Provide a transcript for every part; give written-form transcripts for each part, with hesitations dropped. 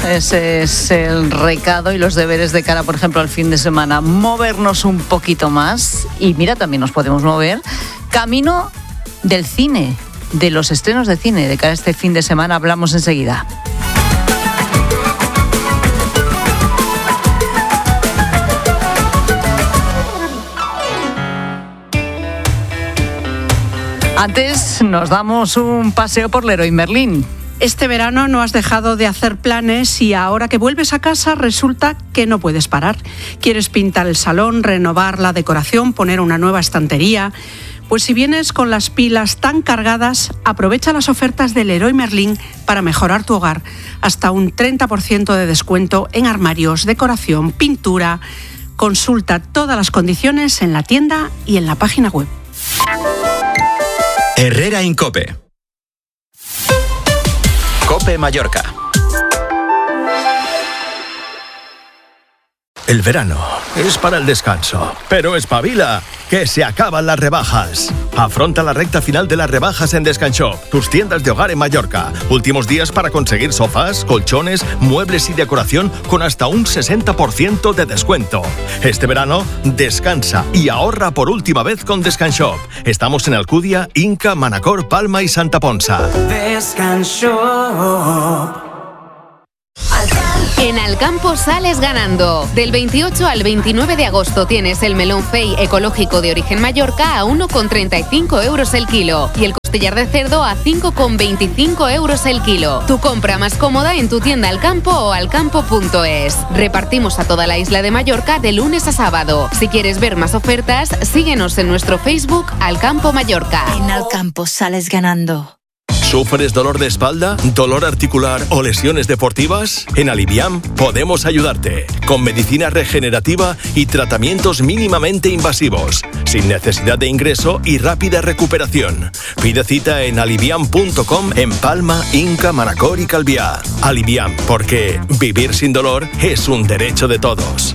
Ese es el recado y los deberes de cara, por ejemplo, al fin de semana. Movernos un poquito más. Y mira, también nos podemos mover camino del cine, de los estrenos de cine. De cara a este fin de semana hablamos enseguida. Antes nos damos un paseo por Leroy Merlin. Este verano no has dejado de hacer planes y ahora que vuelves a casa resulta que no puedes parar. ¿Quieres pintar el salón, renovar la decoración, poner una nueva estantería? Pues si vienes con las pilas tan cargadas, aprovecha las ofertas de Leroy Merlin para mejorar tu hogar. Hasta un 30% de descuento en armarios, decoración, pintura. Consulta todas las condiciones en la tienda y en la página web. Herrera en COPE. COPE Mallorca. El verano es para el descanso, pero espabila, que se acaban las rebajas. Afronta la recta final de las rebajas en Descanshop, tus tiendas de hogar en Mallorca. Últimos días para conseguir sofás, colchones, muebles y decoración con hasta un 60% de descuento. Este verano, descansa y ahorra por última vez con Descanshop. Estamos en Alcudia, Inca, Manacor, Palma y Santa Ponsa. Descanshop. En Alcampo sales ganando. Del 28 al 29 de agosto tienes el melón fei ecológico de origen Mallorca a 1,35 euros el kilo y el costillar de cerdo a 5,25 euros el kilo. Tu compra más cómoda en tu tienda Alcampo o alcampo.es. Repartimos a toda la isla de Mallorca de lunes a sábado. Si quieres ver más ofertas, síguenos en nuestro Facebook Alcampo Mallorca. En Alcampo sales ganando. ¿Sufres dolor de espalda, dolor articular o lesiones deportivas? En Aliviam podemos ayudarte con medicina regenerativa y tratamientos mínimamente invasivos, sin necesidad de ingreso y rápida recuperación. Pide cita en aliviam.com en Palma, Inca, Manacor y Calviá. Aliviam, porque vivir sin dolor es un derecho de todos.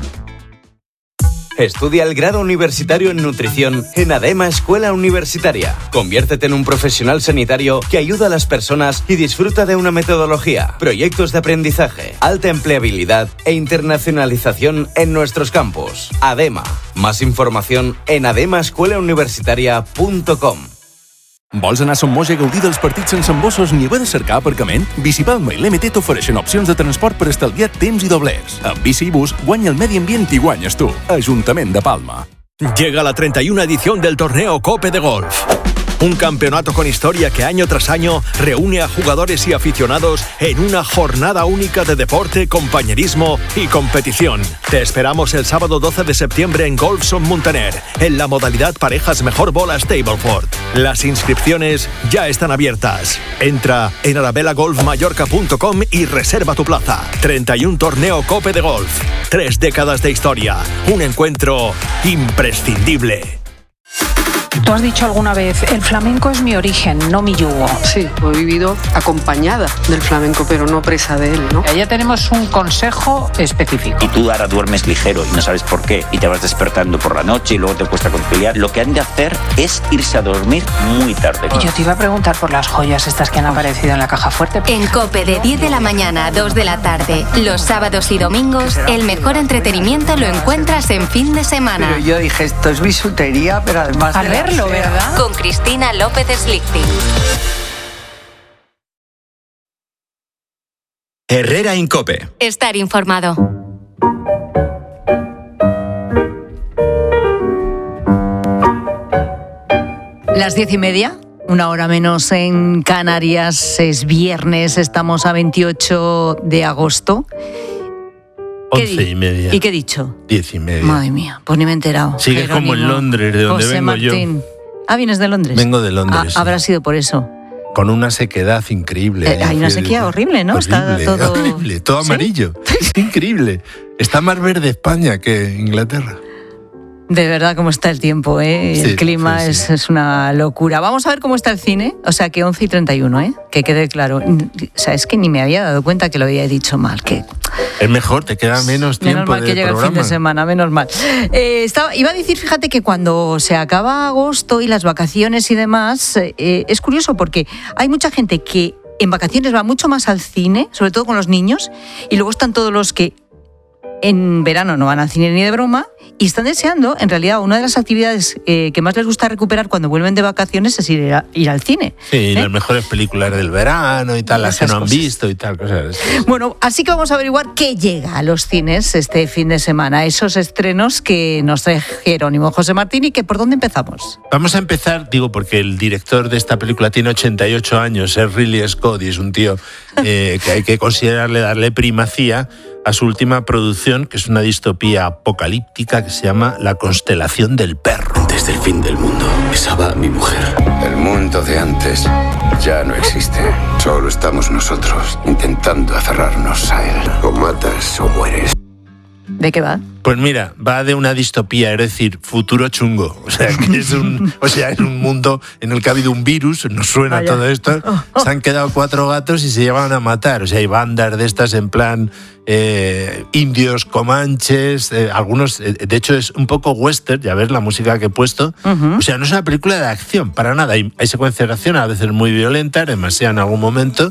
Estudia el grado universitario en nutrición en ADEMA Escuela Universitaria. Conviértete en un profesional sanitario que ayuda a las personas y disfruta de una metodología, proyectos de aprendizaje, alta empleabilidad e internacionalización en nuestros campus. ADEMA. Más información en ademaescuelauniversitaria.com. Vols anar a Son Moix a gaudir dels partits sense embossos ni haver de cercar aparcament? Bicipalma i l'MT t'ofereixen opcions de transport per estalviar temps i doblers. Amb bici i bus, guanya el medi ambient i guanyes tu. Ajuntament de Palma. Llega la 31 edición del torneo COPE de Golf. Un campeonato con historia que año tras año reúne a jugadores y aficionados en una jornada única de deporte, compañerismo y competición. Te esperamos el sábado 12 de septiembre en Golf Son Muntaner, en la modalidad parejas mejor bola Stableford. Las inscripciones ya están abiertas. Entra en arabelagolfmallorca.com y reserva tu plaza. 31 torneo COPE de Golf. 3 décadas de historia. Un encuentro imprescindible. Tú has dicho alguna vez, el flamenco es mi origen, no mi yugo. Sí, he vivido acompañada del flamenco, pero no presa de él, ¿no? Ya tenemos un consejo específico. Y tú ahora duermes ligero y no sabes por qué, y te vas despertando por la noche y luego te cuesta conciliar. Lo que han de hacer es irse a dormir muy tarde. Y yo te iba a preguntar por las joyas estas que han aparecido en la caja fuerte. En COPE de 10 de la mañana a 2 de la tarde, los sábados y domingos, el mejor entretenimiento lo encuentras en fin de semana. Pero yo dije, esto es bisutería, pero además... ¿Verdad? Con Cristina López Slichting. Herrera en COPE. Estar informado. Las 10:30, una hora menos en Canarias. Es viernes, estamos a 28 de agosto. 11:30. ¿Y qué he dicho? 10:30. Madre mía, pues ni me he enterado. Sigue como en Londres, de donde José vengo Martín. yo. Ah, ¿vienes de Londres? Vengo de Londres. Habrá sido por eso. Con una sequedad increíble. Hay una sequía horrible, ¿no? Horrible, Está todo... horrible, todo ¿Sí? amarillo. Es increíble. Está más verde España que Inglaterra. De verdad, cómo está el tiempo, ¿eh? Sí, el clima sí, sí. Es una locura. Vamos a ver cómo está el cine. O sea, que 11:31, ¿eh? Que quede claro. O sea, es que ni me había dado cuenta que lo había dicho mal. Que... Es mejor, te queda menos tiempo Menos mal que de llega programa. el fin de semana, menos mal. Iba a decir, fíjate, que cuando se acaba agosto y las vacaciones y demás, es curioso porque hay mucha gente que en vacaciones va mucho más al cine, sobre todo con los niños, y luego están todos los que en verano no van al cine ni de broma y están deseando, en realidad, una de las actividades que más les gusta recuperar cuando vuelven de vacaciones es ir al cine. Sí, las mejores películas del verano y tal, las que no han visto y tal, cosas así. Bueno, así que vamos a averiguar qué llega a los cines este fin de semana, esos estrenos que nos trae Jerónimo José Martín y que por dónde empezamos. Vamos a empezar, digo, porque el director de esta película tiene 88 años, es Ridley Scott y es un tío que hay que darle primacía a su última producción, que es una distopía apocalíptica que se llama La constelación del perro. Desde el fin del mundo besaba a mi mujer. El mundo de antes ya no existe. Solo estamos nosotros intentando aferrarnos a él. O matas o mueres. ¿De qué va? Pues mira, va de una distopía, es decir, futuro chungo. O sea, que es un mundo en el que ha habido un virus, nos suena Vaya. Todo esto. Se han quedado 4 gatos y se llevan a matar. O sea, hay bandas de estas en plan indios, comanches, algunos, de hecho es un poco western, ya ves la música que he puesto. O sea, no es una película de acción, para nada. Hay secuencias de acción, a veces muy violentas, demasiado en algún momento.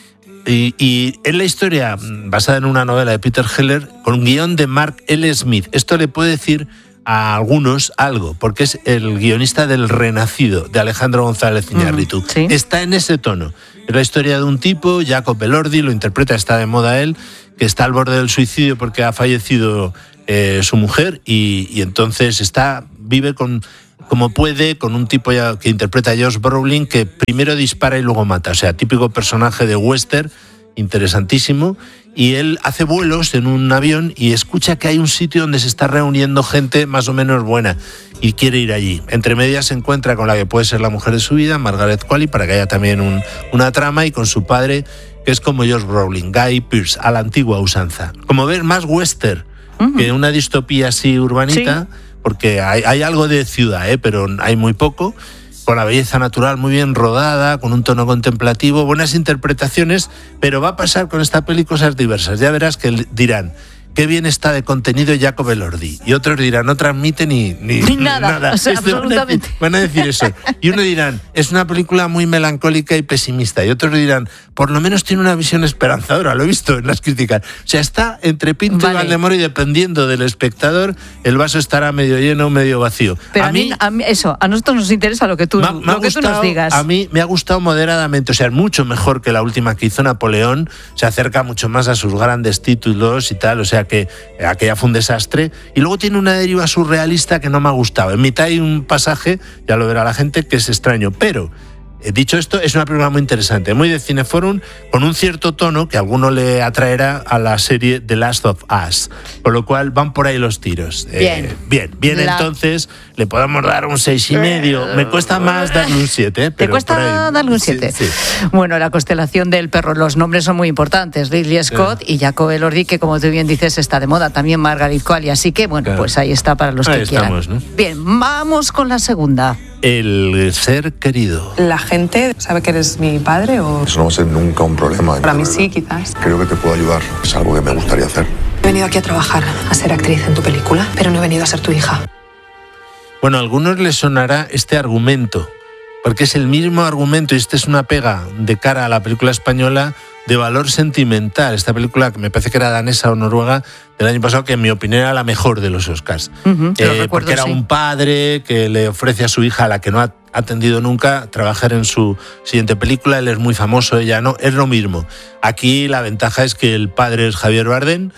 Y es la historia basada en una novela de Peter Heller con un guión de Mark L. Smith. Esto le puede decir a algunos algo, porque es el guionista del Renacido, de Alejandro González Iñárritu. ¿Sí? Está en ese tono. Es la historia de un tipo, Jacob Elordi, lo interpreta, está de moda él, que está al borde del suicidio porque ha fallecido su mujer y entonces vive como puede, con un tipo que interpreta a Josh Brolin, que primero dispara y luego mata. O sea, típico personaje de western, interesantísimo. Y él hace vuelos en un avión y escucha que hay un sitio donde se está reuniendo gente más o menos buena y quiere ir allí. Entre medias se encuentra con la que puede ser la mujer de su vida, Margaret Qualley, para que haya también una trama, y con su padre, que es como Josh Brolin, Guy Pearce, a la antigua usanza. Como ver, más western que una distopía así urbanita. Sí. Porque hay algo de ciudad, pero hay muy poco, con la belleza natural muy bien rodada, con un tono contemplativo, buenas interpretaciones, pero va a pasar con esta peli cosas diversas. Ya verás que dirán, qué bien está de contenido Jacob Elordi. Y otros dirán, no transmite ni nada. O sea, absolutamente. Van a decir eso. Y uno dirán, es una película muy melancólica y pesimista. Y otros dirán, por lo menos tiene una visión esperanzadora. Lo he visto en las críticas. O sea, está entre Pinto y Valdemoro, y dependiendo del espectador, el vaso estará medio lleno o medio vacío. Pero a mí eso, a nosotros nos interesa lo que tú nos digas. A mí me ha gustado moderadamente. O sea, es mucho mejor que la última que hizo Napoleón. Se acerca mucho más a sus grandes títulos y tal. O sea, que aquella fue un desastre, y luego tiene una deriva surrealista que no me ha gustado. En mitad hay un pasaje, ya lo verá la gente, que es extraño, pero dicho esto, es una película muy interesante, muy de Cineforum, con un cierto tono que a alguno le atraerá a la serie The Last of Us, por lo cual van por ahí los tiros. Bien, entonces le podemos dar un 6,5. Me cuesta más darle un 7. ¿Te cuesta darle un 7? Sí. Bueno, La constelación del perro, los nombres son muy importantes, Ridley Scott y Jacob Elordi, que como tú bien dices está de moda, también Margaret Qualley, así que bueno, pues ahí está para los que quieran. ¿No? Bien, vamos con la segunda. El ser querido. ¿La gente sabe que eres mi padre o...? Eso no va a ser nunca un problema. Para mí sí, quizás. Creo que te puedo ayudar. Es algo que me gustaría hacer. He venido aquí a trabajar, a ser actriz en tu película, pero no he venido a ser tu hija. Bueno, a algunos les sonará este argumento, porque es el mismo argumento, y esta es una pega de cara a la película española de valor sentimental. Esta película, que me parece que era danesa o noruega, del año pasado, que en mi opinión era la mejor de los Oscars. Porque era un padre que le ofrece a su hija, a la que no ha atendido nunca, trabajar en su siguiente película. Él es muy famoso, ella no. Es lo mismo. Aquí la ventaja es que el padre es Javier Bardem,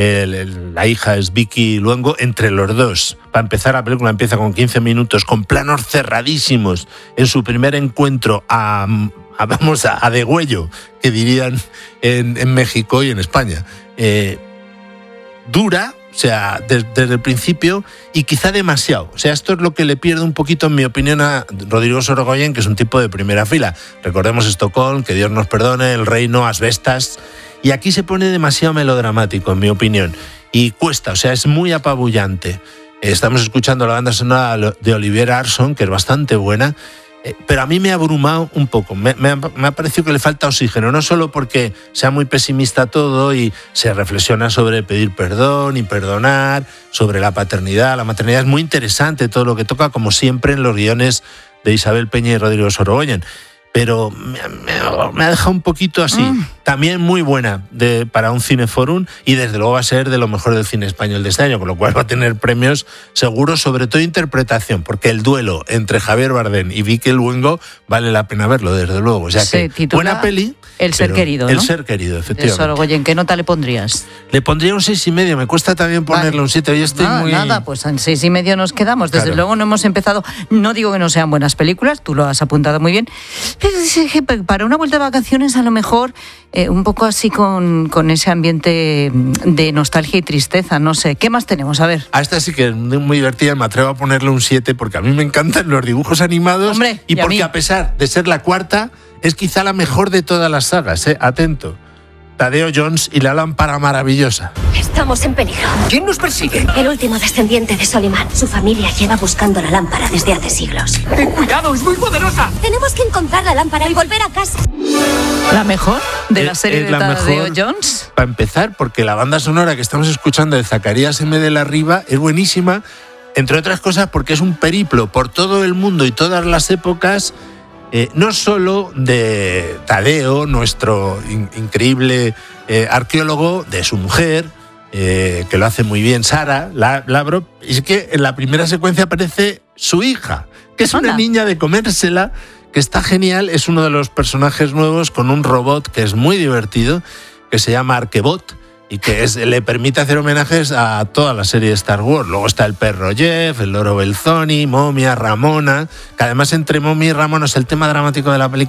la hija es Vicky Luengo. Entre los dos, para empezar, la película empieza con 15 minutos, con planos cerradísimos, en su primer encuentro a degüello, que dirían en México y en España. Dura, o sea, desde el principio, y quizá demasiado. O sea, esto es lo que le pierde un poquito, en mi opinión, a Rodrigo Sorogoyen, que es un tipo de primera fila. Recordemos Estocolmo, Que Dios nos perdone, El Reino, Asbestas. Y aquí se pone demasiado melodramático, en mi opinión. Y cuesta, o sea, es muy apabullante. Estamos escuchando la banda sonora de Olivier Arson, que es bastante buena. Pero a mí me ha abrumado un poco, me ha parecido que le falta oxígeno, no solo porque sea muy pesimista todo y se reflexiona sobre pedir perdón y perdonar, sobre la paternidad, la maternidad. Es muy interesante todo lo que toca, como siempre en los guiones de Isabel Peña y Rodrigo Sorogoyen. pero me ha dejado un poquito así. También muy buena para un cineforum y desde luego va a ser de lo mejor del cine español de este año, con lo cual va a tener premios seguros, sobre todo interpretación, porque el duelo entre Javier Bardem y Vicky Luengo vale la pena verlo, desde luego. O sea que buena peli. El ser querido, ¿no? El ser querido, efectivamente. Sorogoyen, ¿qué nota le pondrías? Le pondría un 6,5, me cuesta también ponerle un 7. Hoy estoy muy... Nada, pues en 6,5 nos quedamos. Desde luego no hemos empezado, no digo que no sean buenas películas, tú lo has apuntado muy bien, pero es que para una vuelta de vacaciones a lo mejor un poco así con ese ambiente de nostalgia y tristeza, no sé. ¿Qué más tenemos? A ver. A esta sí que es muy divertida, me atrevo a ponerle un 7 porque a mí me encantan los dibujos animados. Hombre, y porque a pesar de ser la cuarta, es quizá la mejor de todas las sagas, atento. Tadeo Jones y la lámpara maravillosa. Estamos en peligro. ¿Quién nos persigue? El último descendiente de Soliman. Su familia lleva buscando la lámpara desde hace siglos. ¡Ten cuidado, es muy poderosa! Tenemos que encontrar la lámpara y volver a casa. ¿La mejor de la serie de Tadeo Jones? Para empezar, porque la banda sonora que estamos escuchando de Zacarías M. de la Riva es buenísima, entre otras cosas porque es un periplo por todo el mundo y todas las épocas. No solo de Tadeo, nuestro increíble arqueólogo, de su mujer, que lo hace muy bien, Sara Lavrov, y es que en la primera secuencia aparece su hija, que es una niña de comérsela, que está genial, es uno de los personajes nuevos con un robot que es muy divertido, que se llama Arquebot, y que le permite hacer homenajes a toda la serie de Star Wars. Luego está el perro Jeff, el loro Belzoni, Momia, Ramona, que además entre Momia y Ramona es el tema dramático de la película.